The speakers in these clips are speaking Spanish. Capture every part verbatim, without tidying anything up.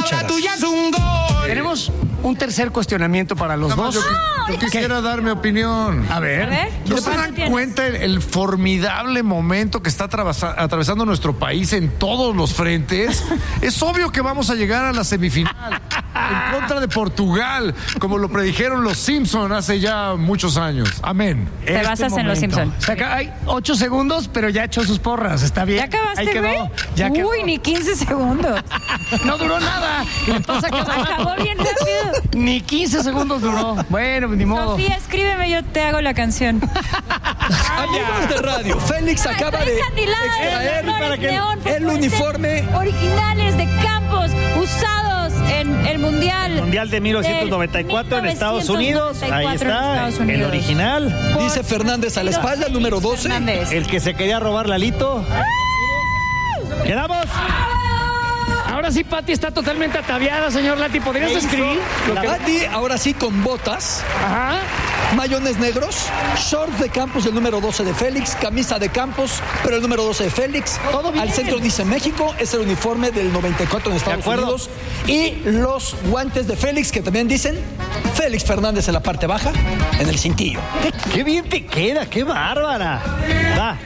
Muchas gracias. Tenemos un tercer cuestionamiento para los dos. Yo, yo quisiera dar mi opinión. A ver. A ver. ¿No se dan cuenta el, el formidable momento que está atravesa- atravesando nuestro país en todos los frentes? Es obvio que vamos a llegar a la semifinal en contra de Portugal, como lo predijeron los Simpson hace ya muchos años. Amén. Te basas en los Simpson. Se acaba- hay ocho segundos, pero ya echó sus porras. Está bien. ¿Ya acabaste, Ahí quedó. güey? Ya quedó. Uy, ni quince segundos. No duró nada. Le pasa que Acabó bien rápido. Ni quince segundos duró. Bueno, ni modo. Sofía, escríbeme, yo te hago la canción. Amigos de radio, Félix acaba de extraer para que León, el uniforme originales de Campos usados en el Mundial. Mundial de mil novecientos noventa y cuatro en Estados Unidos. Ahí está, el original. Dice Fernández a la espalda, el número doce. Fernández. El que se quería robar Lalito. ¡Quedamos! Ahora sí, Pati está totalmente ataviada, señor Lati. ¿Podrías ¿Qué hizo? escribir? La Pati, ahora sí con botas, Ajá. mayones negros, shorts de Campos, el número doce de Félix, camisa de Campos, pero el número doce de Félix. Todo bien. Al centro dice México, es el uniforme del noventa y cuatro en Estados acuerdo. Unidos. Y los guantes de Félix, que también dicen Félix Fernández en la parte baja, en el cintillo. ¡Qué, qué bien te queda! ¡Qué bárbara! Va.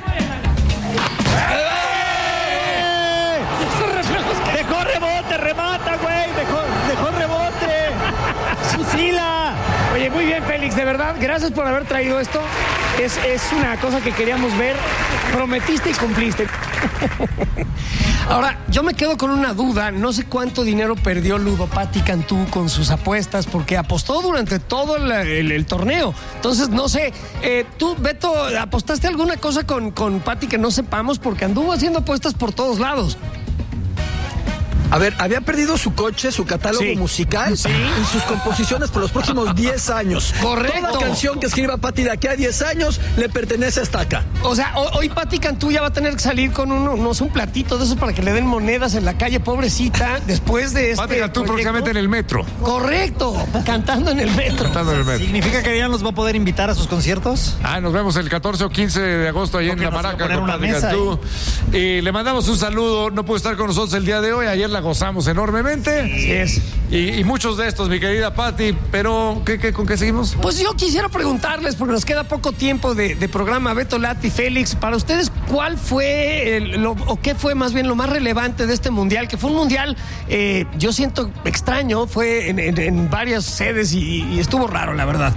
Dejó rebote, remata, güey. Dejó, dejó rebote. Fusila. Oye, muy bien, Félix, de verdad, gracias por haber traído esto. Es, es una cosa que queríamos ver. Prometiste y cumpliste. Ahora, yo me quedo con una duda. No sé cuánto dinero perdió Ludo Pati Cantú con sus apuestas, porque apostó durante todo el, el- el torneo. Entonces, no sé, eh, tú, Beto, ¿apostaste alguna cosa con, con Pati que no sepamos? Porque anduvo haciendo apuestas por todos lados. A ver, había perdido su coche, su catálogo Sí. musical Sí. y sus composiciones por los próximos diez años. Correcto. Toda canción que escriba Pati de aquí a diez años le pertenece a Estaca. O sea, ho- hoy Pati Cantú ya va a tener que salir con un, no sé, un platito de esos para que le den monedas en la calle, pobrecita, después de este Pati Cantú proyecto. próximamente en el metro. Correcto, cantando en el metro. Cantando en el metro. ¿Significa que ya nos va a poder invitar a sus conciertos? Ah, nos vemos el catorce o quince de agosto ahí Creo en que La nos iba a Maraca poner con una Pati mesa Cantú. Y le mandamos un saludo. No pudo estar con nosotros el día de hoy. Ayer la gozamos enormemente. Así es. Y, y muchos de estos, mi querida Pati. Pero, ¿qué, qué, ¿con qué seguimos? Pues yo quisiera preguntarles, porque nos queda poco tiempo de, de programa, Beto, Lati, Félix, para ustedes, ¿cuál fue, el- lo, o qué fue más bien lo más relevante de este mundial? Que fue un mundial, eh, yo siento extraño, fue en, en- en varias sedes y, y estuvo raro, la verdad.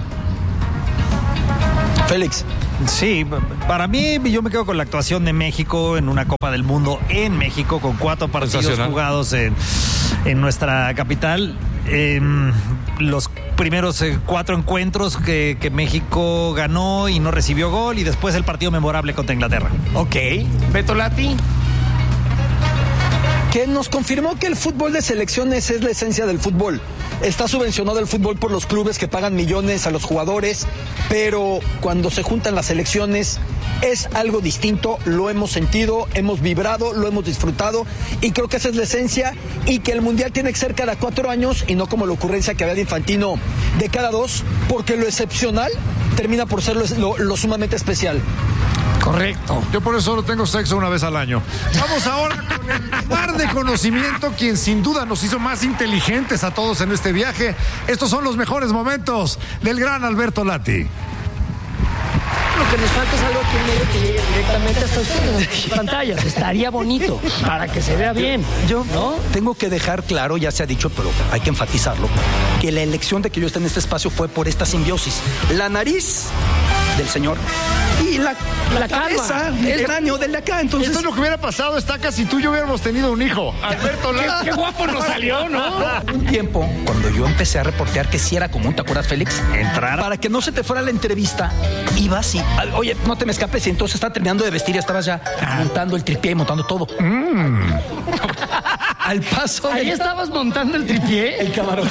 Félix. Sí, para mí yo me quedo con la actuación de México en una Copa del Mundo en México con cuatro partidos Sensacional. jugados en, en nuestra capital. Eh, los primeros eh, cuatro encuentros que, que México ganó y no recibió gol y después el partido memorable contra Inglaterra. Ok. Beto, Lati. Que nos confirmó que el fútbol de selecciones es la esencia del fútbol. Está subvencionado el fútbol por los clubes que pagan millones a los jugadores, pero cuando se juntan las selecciones es algo distinto, lo hemos sentido, hemos vibrado, lo hemos disfrutado y creo que esa es la esencia y que el Mundial tiene que ser cada cuatro años y no como la ocurrencia que había de Infantino de cada dos, porque lo excepcional termina por ser lo, lo- lo sumamente especial. Correcto. Yo por eso solo tengo sexo una vez al año. Vamos ahora con el mar de conocimiento, quien sin duda nos hizo más inteligentes a todos en este viaje. Estos son los mejores momentos del gran Alberto Lati. Lo que nos falta es algo que en medio que llegue directamente hasta ustedes, en sus pantallas. Estaría bonito, para que se vea bien. Yo ¿no? tengo que dejar claro, ya se ha dicho, pero hay que enfatizarlo, que la elección de que yo esté en este espacio fue por esta simbiosis. La nariz del señor y la, La la cabeza, calva. el Es- cráneo del de acá. Entonces, Esto es lo que hubiera pasado, Estaca, si tú y yo hubiéramos tenido un hijo. Alberto Qué, Lati. qué guapo nos salió, ¿no? un tiempo, cuando yo empecé a reportear que sí era común, ¿te acuerdas, Félix? Entrar. Para que no se te fuera la entrevista, ibas y, "Ay, oye, no te me escapes", y entonces estaba terminando de vestir y estabas ya montando el tripié y montando todo. Al paso Ahí de... estabas montando el tripié. El camarón.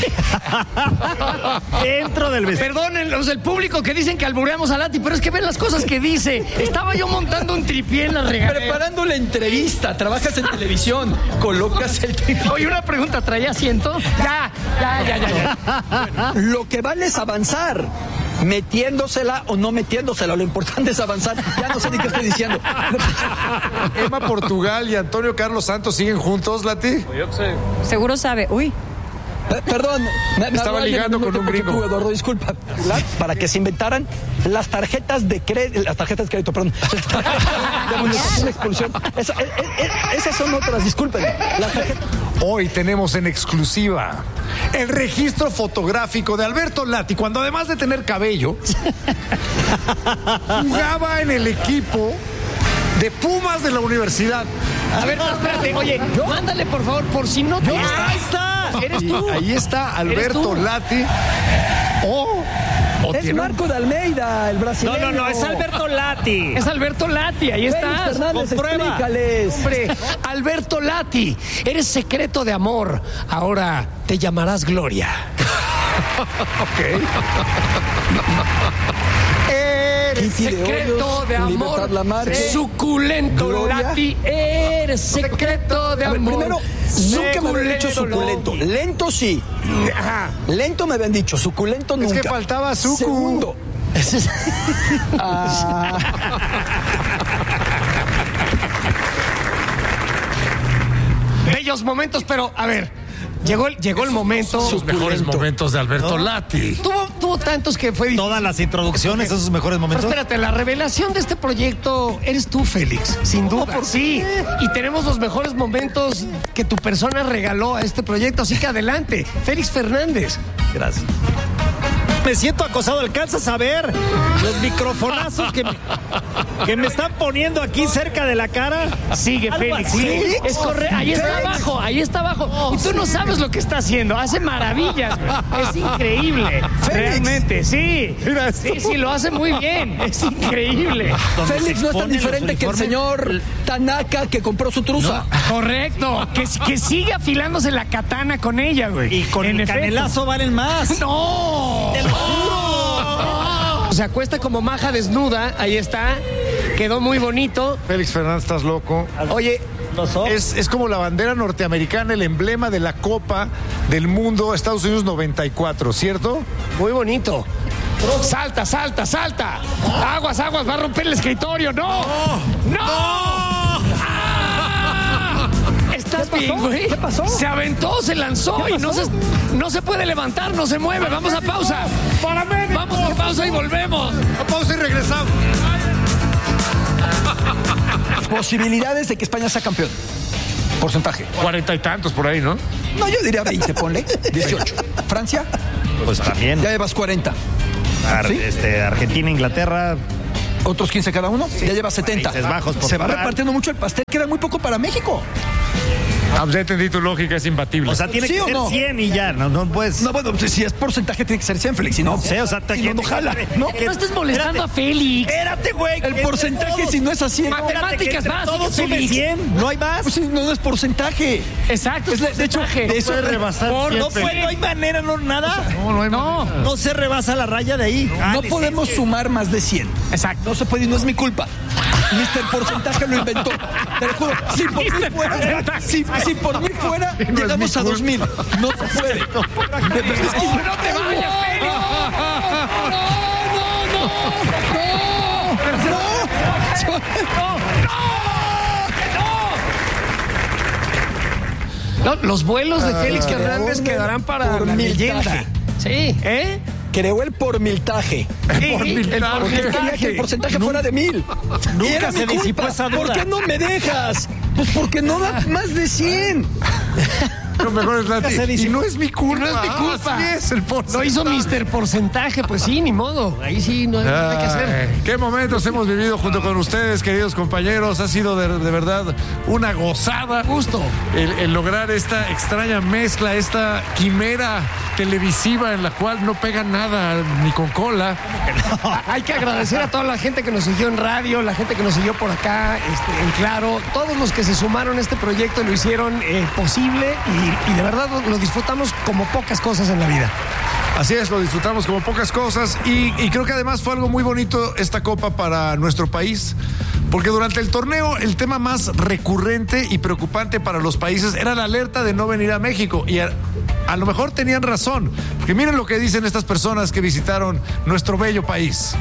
Dentro del vestido. Perdonen los del público que dicen que albureamos a Lati, pero es que ven las cosas que dice. Estaba yo montando un tripié en la regadera. Preparando la entrevista, trabajas en televisión, colocas el tripié. Oye, una pregunta, ¿traía asiento? Ya, ya, ya, ya, ya. Lo que vale es avanzar. metiéndosela o no metiéndosela. Lo importante es avanzar. Ya no sé ni qué estoy diciendo. Emma Portugal y Antonio Carlos Santos siguen juntos, Lati. Seguro sabe. Uy. Eh, Perdón, me, me Estaba habló alguien ligando al mismo con un tiempo que gringo. tú, Eduardo, disculpa. La- Para que se inventaran las tarjetas de crédito, las tarjetas de crédito, perdón. Las tarjetas de amonestación, expulsión. Esa- eh, eh, esas son otras, disculpen. Las tarjetas. Hoy tenemos en exclusiva el registro fotográfico de Alberto Lati, cuando además de tener cabello, jugaba en el equipo de Pumas de la universidad. A ver, espérate, oye, mándale por favor, por si no te. ¡Ahí está! Eres Y tú. ahí está Alberto tú. Lati. O, o Es tiene un- Marco de Almeida, el No, brasileño. no, no, es Alberto Lati. Es Alberto Lati, ahí Félix estás. Fernández, comprueba. explícales. Hombre, Alberto Lati, eres secreto de amor. Ahora te llamarás Gloria. Eres Kitty de secreto Hoyos, de amor. Libertad Lamarque. Suculento Gloria. Lati, eres secreto de A ver, amor. primero, nunca me habían dicho suculento. Logi. Lento sí. Ajá. Lento me habían dicho, suculento nunca. que faltaba sucu. Segundo. Ah, Bellos momentos, pero a ver, llegó el, llegó el momento. Sus mejores Suculento. momentos de Alberto ¿No? Lati. Tuvo, tuvo tantos que fue difícil. Todas las introducciones, esos mejores Pero momentos. espérate, la revelación de este proyecto eres tú, Félix, sin duda. Sí, y tenemos los mejores momentos que tu persona regaló a este proyecto, así que adelante, Félix Fernández. Gracias. Me siento acosado, ¿alcanzas a ver los microfonazos que me, que me están poniendo aquí cerca de la cara? Sigue, Algo Félix. así. sigue. Es correcto. Ahí está abajo, ahí está abajo. Y tú no sabes lo que está haciendo. Hace maravillas, güey. Es increíble. Realmente, sí. Sí, sí, lo hace muy bien. Es increíble. Donde Félix se no es tan exponen los diferente que el uniformes. señor Tanaka que compró su truza. Correcto. Que, que sigue afilándose la katana con ella, güey. Y con En el efecto. canelazo valen más. ¡No! Te lo juro. Se acuesta como maja desnuda, ahí está. Quedó muy bonito. Félix Fernández, estás loco. Oye, Los ojos. Es, es como la bandera norteamericana, el emblema de la Copa del Mundo Estados Unidos noventa y cuatro, ¿cierto? muy bonito. Salta, salta, salta. Aguas, aguas, va a romper el escritorio. ¡No! ¡No! ¡Ah! ¿Estás ¿Qué pasó? bien, güey? ¿Qué pasó? Se aventó, se lanzó y no se, no se puede levantar, no se mueve. Vamos a pausa. Vamos a pausa y volvemos. A pausa y regresamos. Posibilidades de que España sea campeón. Porcentaje. Cuarenta y tantos por ahí, ¿no? No, yo diría veinte, ponle. dieciocho. Francia, Pues también. ya llevas cuarenta. Ar- ¿Sí? este, Argentina, Inglaterra. Otros quince cada uno, ya llevas setenta. Países Bajos, Se va Portugal. repartiendo mucho el pastel, queda muy poco para México. Ah, pues ya entendí tu lógica, es imbatible. O sea, tiene ¿Sí que o ser no? cien y ya. No, no puedes. No, bueno, pues, si es porcentaje tiene que ser cien, Félix, si no. Sí, o sea, te- si no, no jala. No, no estés molestando a Félix. Espérate, güey. El Entre porcentaje, todos. si no es así. Matemáticas Entre básicas, todos sume Félix. cien. No hay más. Pues sí, no, no es porcentaje. Exacto. Es la- de hecho, porcentaje. de eso- puede rebasar Por- no siempre. puede, no hay manera, no, nada. No, no hay No. manera. No se rebasa la raya de ahí. Ah, No les- podemos sumar más de cien. Exacto. No se puede y no es mi culpa. mister Porcentaje lo inventó. Te lo juro. Si por mí mister fuera, Porcentaje. si, si por mí fuera, es llegamos mi a dos mil. No se puede. No, no te vayas, Félix. No, los vuelos de Félix Fernández por- quedarán para por la miltaje. leyenda. Sí, ¿eh? Creó el pormiltaje. Sí, Por miltaje. el Porque quería que el porcentaje. porcentaje fuera de mil. nunca Y era se mi disipó culpa. esa duda. ¿Por qué no me dejas? Pues porque no da más de cien. Lo mejor es Lati. Se dice- Y no es mi culpa. No es mi culpa. Así es el Lo porcentaje. hizo mister Porcentaje, pues sí, ni modo. Ahí sí no hay nada que hacer. Ay, qué momentos hemos vivido junto con ustedes, queridos compañeros. Ha sido de, de verdad una gozada. Justo. El, el lograr esta extraña mezcla, esta quimera televisiva en la cual no pega nada ni con cola. Hay que agradecer a toda la gente que nos siguió en radio, la gente que nos siguió por acá, este, en Claro, todos los que se sumaron a este proyecto y lo hicieron eh, posible y, y de verdad lo, lo disfrutamos como pocas cosas en la vida. Así es, lo disfrutamos como pocas cosas y, y creo que además fue algo muy bonito esta copa para nuestro país, porque durante el torneo el tema más recurrente y preocupante para los países era la alerta de no venir a México y a- a lo mejor tenían razón, porque miren lo que dicen estas personas que visitaron nuestro bello país.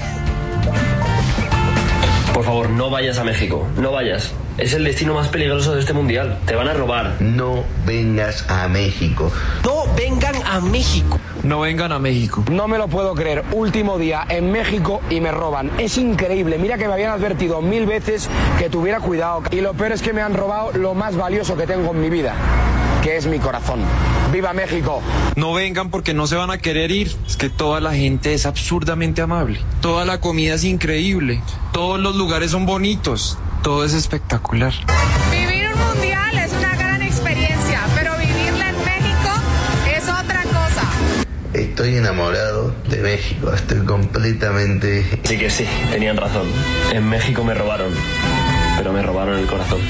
Por favor, no vayas a México, no vayas. Es el destino más peligroso de este mundial. Te van a robar. No vengas a México. No vengan a México. No vengan a México. No me lo puedo creer. Último día en México y me roban. Es increíble. Mira que me habían advertido mil veces que tuviera cuidado. Y lo peor es que me han robado lo más valioso que tengo en mi vida, que es mi corazón. ¡Viva México! No vengan porque no se van a querer ir. Es que toda la gente es absurdamente amable. Toda la comida es increíble. Todos los lugares son bonitos. Todo es espectacular. Vivir un mundial es una gran experiencia, pero vivirla en México es otra cosa. Estoy enamorado de México. Estoy completamente... Sí que sí, tenían razón. En México me robaron, pero me robaron el corazón.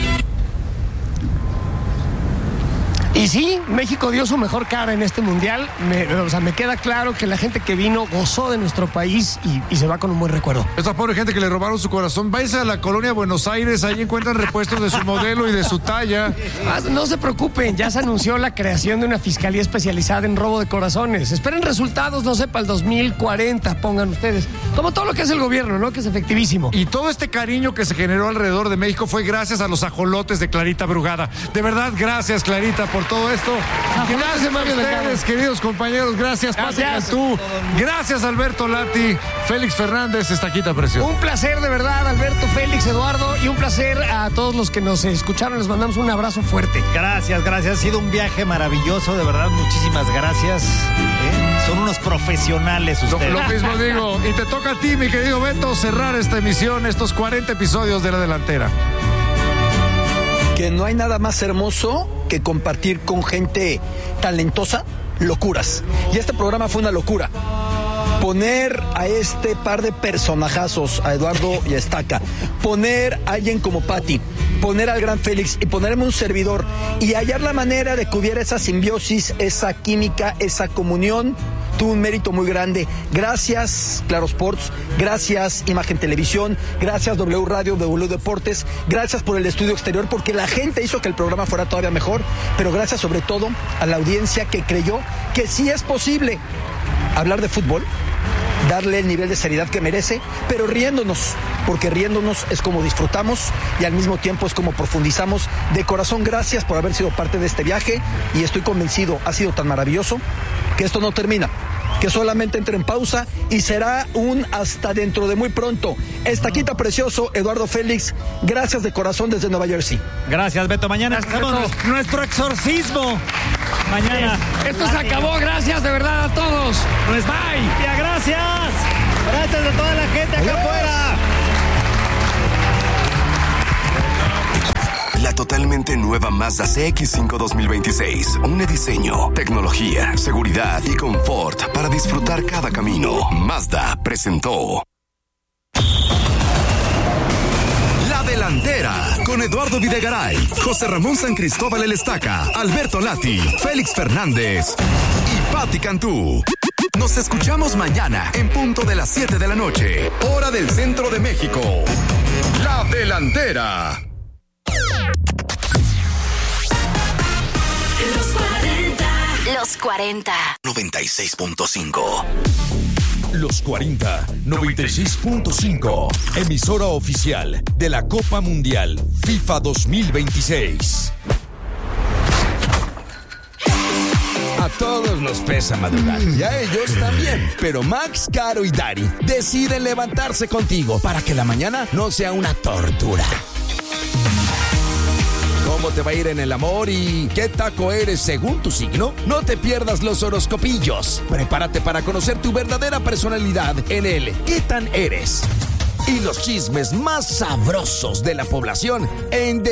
Y sí, México dio su mejor cara en este mundial. Me, o sea, me queda claro que la gente que vino gozó de nuestro país y, y se va con un buen recuerdo. Esta pobre gente que le robaron su corazón, váyanse a la colonia Buenos Aires, ahí encuentran repuestos de su modelo y de su talla. Ah, no se preocupen, ya se anunció la creación de una fiscalía especializada en robo de corazones. Esperen resultados, no sé, para el dos mil cuarenta, pongan ustedes. Como todo lo que hace el gobierno, ¿no? Que es efectivísimo. Y todo este cariño que se generó alrededor de México fue gracias a los ajolotes de Clarita Brugada. De verdad, gracias, Clarita, por todo esto. Gracias a ustedes, queridos compañeros. Gracias, Pati Cantú. Gracias, Alberto Lati. Félix Fernández, estaquita preciosa. Un placer, de verdad, Alberto, Félix, Eduardo. Y un placer a todos los que nos escucharon. Les mandamos un abrazo fuerte. Gracias, gracias. Ha sido un viaje maravilloso, de verdad. Muchísimas gracias. ¿Eh? Son unos profesionales ustedes. Lo, lo mismo digo. Y te toca a ti, mi querido Beto, cerrar esta emisión, estos cuarenta episodios de La Delantera. Que no hay nada más hermoso que compartir con gente talentosa locuras. Y este programa fue una locura. Poner a este par de personajazos, a Eduardo y a Estaca, poner a alguien como Pati, poner al gran Félix y ponerme un servidor y hallar la manera de que hubiera esa simbiosis, esa química, esa comunión, tuvo un mérito muy grande. Gracias, Claro Sports, gracias, Imagen Televisión, gracias, W Radio, W Deportes, gracias por el estudio exterior, porque la gente hizo que el programa fuera todavía mejor, pero gracias sobre todo a la audiencia que creyó que sí es posible hablar de fútbol, darle el nivel de seriedad que merece, pero riéndonos, porque riéndonos es como disfrutamos y al mismo tiempo es como profundizamos. De corazón, gracias por haber sido parte de este viaje y estoy convencido, ha sido tan maravilloso que esto no termina, que solamente entre en pausa y será un hasta dentro de muy pronto. Estaquita precioso, Eduardo Félix, gracias de corazón desde Nueva Jersey. Gracias, Beto. Mañana hacemos nuestro exorcismo. Mañana. Esto se acabó, gracias de verdad a todos. Pues bye. Ya, gracias. Gracias a toda la gente acá afuera. La totalmente nueva Mazda C X cinco dos mil veintiséis. Un diseño, tecnología, seguridad y confort para disfrutar cada camino. Mazda presentó La Delantera con Eduardo Videgaray, José Ramón San Cristóbal El Estaca, Alberto Lati, Félix Fernández y Pati Cantú. Nos escuchamos mañana en punto de las siete de la noche, hora del centro de México. La Delantera. Los cuarenta. Los cuarenta. noventa y seis punto cinco. Los cuarenta, noventa y seis punto cinco. Emisora oficial de la Copa Mundial FIFA dos mil veintiséis. A todos nos pesa madrugar y a ellos también. Pero Max, Caro y Dari deciden levantarse contigo para que la mañana no sea una tortura. ¿Cómo te va a ir en el amor y qué taco eres según tu signo? No te pierdas los horoscopillos. Prepárate para conocer tu verdadera personalidad en el ¿Qué tan eres? Y los chismes más sabrosos de la población en